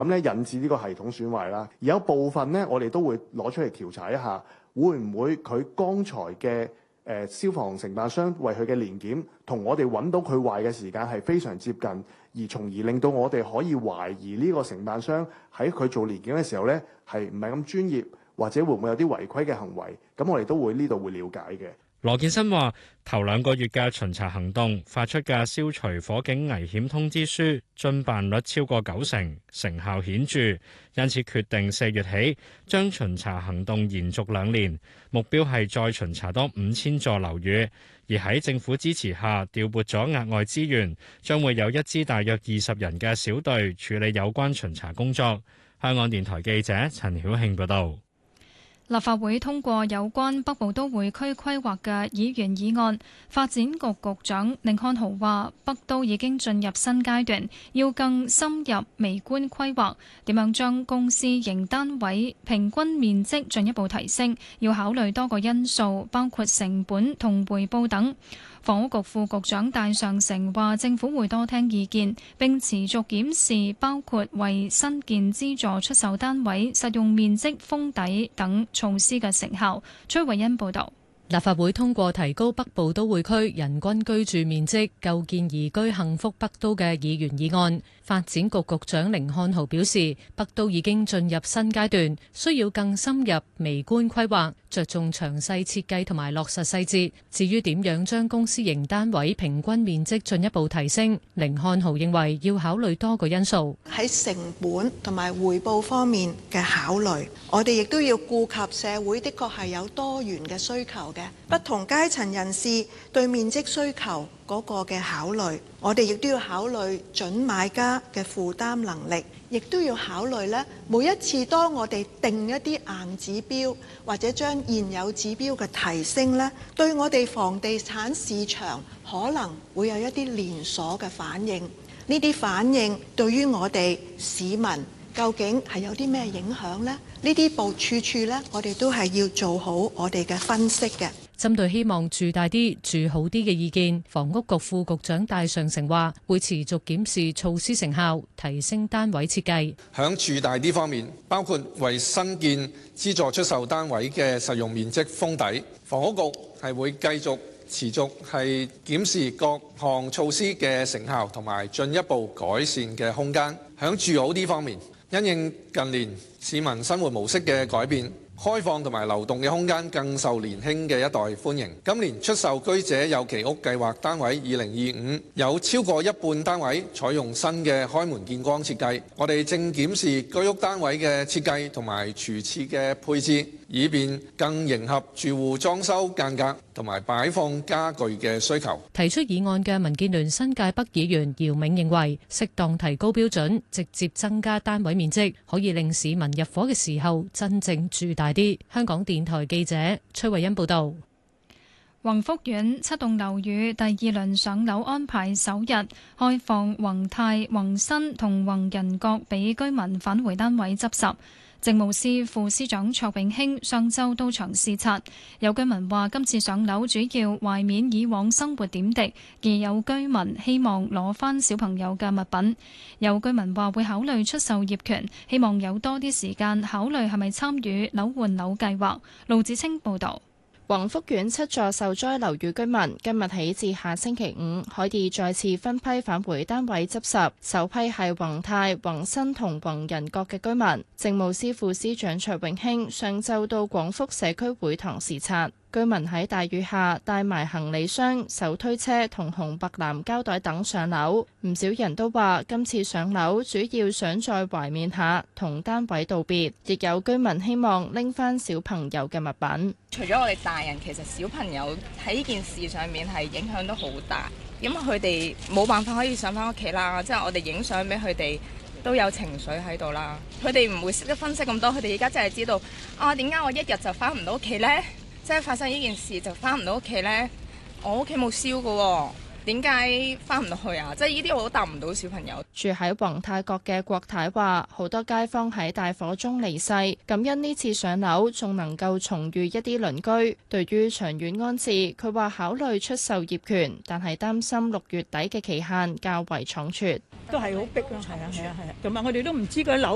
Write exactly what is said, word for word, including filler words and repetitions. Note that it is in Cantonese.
咁咧引致呢個系統損壞啦。而有部分咧，我哋都會攞出嚟調查一下，會唔會佢剛才嘅誒、呃、消防承辦商為佢嘅年檢同我哋揾到佢壞嘅時間係非常接近，而從而令到我哋可以懷疑呢個承辦商喺佢做年檢嘅時候咧係唔係咁專業，或者會唔會有啲違規嘅行為？咁我哋都會呢度會了解嘅。 羅健新話：頭兩個月嘅巡查行動發出嘅消除火警危險通知書進辦率超過九成，成效顯著，因此決定四月起將巡查行動延續兩年，目標係再巡查多五千座樓宇。而喺政府支持下，調撥咗額外資源，將會有一支大約二十人嘅小隊處理有關巡查工作。香港電台記者陳曉慶報道。 立法會通過有關北部都會區規劃嘅議員議案，發展局局長甯漢豪話：北都已經進入新階段，要更深入微觀規劃，點樣將公私營單位平均面積進一步提升，要考慮多個因素，包括成本同回報等。房屋局副局長戴尚誠話：政府會多聽意見，並持續檢視包括為新建資助出售單位實用面積封底等措施嘅成效。崔慧欣報導。 立法會通過提高北部都會區人均居住面積、構建宜居幸福北都嘅議員議案。發展局局長甯漢豪表示，北都已經進入新階段，需要更深入微觀規劃，着重詳細設計同埋落實細節。至於點樣將公私營單位平均面積進一步提升，甯漢豪認為要考慮多個因素， 喺成本同埋回報方面嘅考慮，我哋亦都要顧及社會的確係有多元嘅需求嘅，不同階層人士對面積需求嗰個嘅考慮，我哋亦都要考慮準買家嘅負擔能力，亦都要考慮咧，每一次當我哋定一啲硬指標或者將現有指標嘅提升咧，對我哋房地產市場可能會有一啲連鎖嘅反應。呢啲反應對於我哋市民究竟係有啲咩影響呢？呢啲部處處咧，我哋都係要做好我哋嘅分析嘅。 針對希望住大啲、住好啲嘅意見，房屋局副局長戴尚誠話會持續檢視措施成效，提升單位設計。 響住大啲方面，包括為新建資助出售單位嘅實用面積封底，房屋局係會繼續持續係檢視各項措施嘅成效同埋進一步改善嘅空間。響住好啲方面，因應近年市民生活模式嘅改變，開放同埋流動嘅空間更受年輕嘅一代歡迎。今年出售居者有其屋計劃單位二零二五有超過一半單位採用新嘅開門見光設計。我哋正檢視居屋單位嘅設計同埋廚廁嘅配置，以便更迎合住戶裝修間隔同埋擺放家具嘅需求。 提出議案嘅民建聯新界北議員姚銘認為，適當提高標準，直接增加單位面積，可以令市民入伙嘅時候真正住大啲。香港電台記者崔慧欣報道。 宏福苑七棟樓宇第二輪上樓安排首日開放宏泰、宏新同宏仁閣俾居民返回單位執拾。政務司副司長卓永興上週到場視察，有居民話今次上樓主要懷緬以往生活點滴，而有居民希望攞返小朋友嘅物品。有居民話會考慮出售業權，希望有多啲時間考慮係咪參與樓換樓計劃。盧子清報導。 宏福苑七座受災樓宇居民今日起至下星期五可以再次分批返回單位執拾，首批係宏泰、宏新同宏仁閣嘅居民。政務司副司長卓永興上晝到廣福社區會堂視察。居民喺大雨下帶埋行李箱、手推車同紅白藍膠袋等上樓，唔少人都話今次上樓主要想再懷緬下同單位道別，亦有居民希望拎返小朋友嘅物品。 除咗我哋大人，其實小朋友喺呢件事上面係影響都好大，因為佢哋冇辦法可以上返屋企啦，即係我哋影相俾佢哋都有情緒喺度啦，佢哋唔會識得分析咁多，佢哋而家真係知道啊，點解我一日就返唔到屋企呢？即係發生呢件事就翻唔到屋企呢？我屋企冇燒㗎，點解翻唔到去啊？即係呢啲我都答唔到小朋友。 住喺宏泰閣嘅郭太話，好多街坊喺大火中離世，感恩呢次上樓仲能夠重遇一啲鄰居。對於長遠安置，佢話考慮出售業權，但係擔心六月底嘅期限較為倉促。 都係好逼咯，係啊係啊係啊，同埋我哋都唔知嗰樓